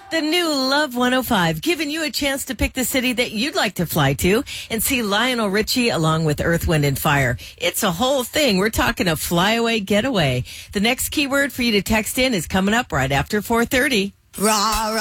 The new Love 105, giving you a chance to pick the city that you'd like to fly to and see Lionel Richie along with Earth, Wind, and Fire. It's a whole thing. We're talking a flyaway getaway. The next keyword for you to text in is coming up right after 4:30. Rah,